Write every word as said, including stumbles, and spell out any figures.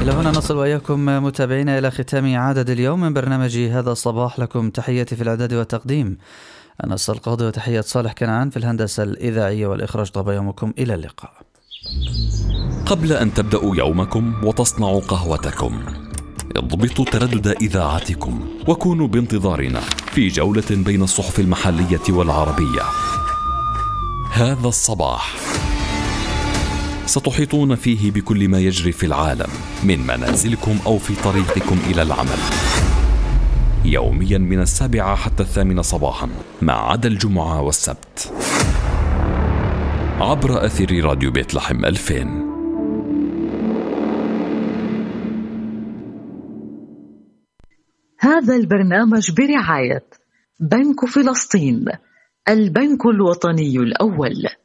إلى هنا نصل وإياكم متابعينا إلى ختام عدد اليوم من برنامج هذا الصباح. لكم تحياتي في الإعداد والتقديم أنس القاضي، وتحية صالح كنعان في الهندسة الإذاعية والإخراج. طاب يومكم، إلى اللقاء. قبل أن تبدأوا يومكم وتصنعوا قهوتكم، اضبطوا تردد إذاعتكم وكونوا بانتظارنا في جولة بين الصحف المحلية والعربية. هذا الصباح ستحيطون فيه بكل ما يجري في العالم، من منازلكم أو في طريقكم إلى العمل، يوميا من السابعة حتى الثامنة صباحا، ما عدا الجمعة والسبت، عبر أثير راديو بيت لحم ألفين. هذا البرنامج برعاية بنك فلسطين، البنك الوطني الأول.